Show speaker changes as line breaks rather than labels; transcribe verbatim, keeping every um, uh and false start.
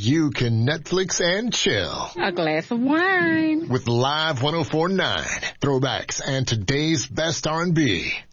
you can Netflix and chill.
A glass of wine.
With Live one oh four point nine, throwbacks and today's best R and B.